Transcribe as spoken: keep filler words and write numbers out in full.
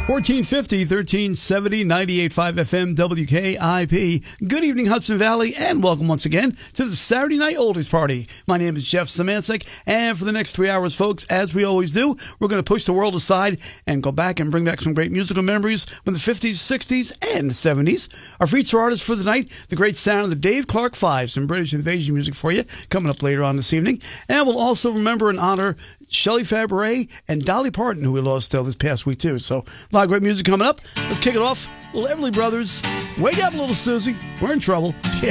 fourteen fifty, thirteen seventy, ninety-eight point five F M, W K I P. Good evening, Hudson Valley, and welcome once again to the Saturday Night Oldies Party. My name is Jeff Samancic, and for the next three hours, folks, as we always do, we're going to push the world aside and go back and bring back some great musical memories from the fifties, sixties, and seventies. Our feature artist for the night, the great sound of the Dave Clark Five, some British invasion music for you, coming up later on this evening. And we'll also remember and honor Shelley Fabares and Dolly Parton, who we lost uh, this past week, too. So, a lot of great music coming up. Let's kick it off. Little Everly Brothers. Wake up, little Susie. We're in trouble. Yeah.